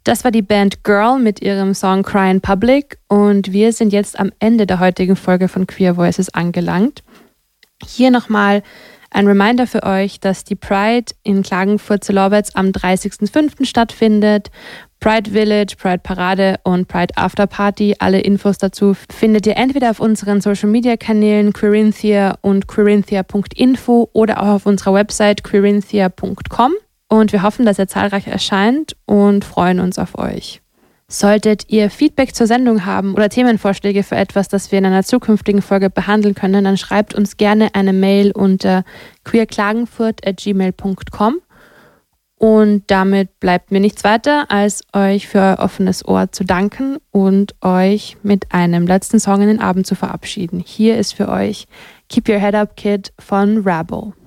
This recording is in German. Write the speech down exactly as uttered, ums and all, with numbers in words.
Das war die Band Girl mit ihrem Song Cry in Public und wir sind jetzt am Ende der heutigen Folge von Queer Voices angelangt. Hier nochmal ein Reminder für euch, dass die Pride in Klagenfurt zu Lorbeitz am dreißigsten fünften stattfindet. Pride Village, Pride Parade und Pride Afterparty. Alle Infos dazu findet ihr entweder auf unseren Social Media Kanälen Queerinthia und queerinthia punkt info oder auch auf unserer Website queerinthia punkt com. Und wir hoffen, dass ihr zahlreich erscheint und freuen uns auf euch. Solltet ihr Feedback zur Sendung haben oder Themenvorschläge für etwas, das wir in einer zukünftigen Folge behandeln können, dann schreibt uns gerne eine Mail unter queerklagenfurt at gmail punkt com. Und damit bleibt mir nichts weiter, als euch für euer offenes Ohr zu danken und euch mit einem letzten Song in den Abend zu verabschieden. Hier ist für euch Keep Your Head Up Kid von Rabble.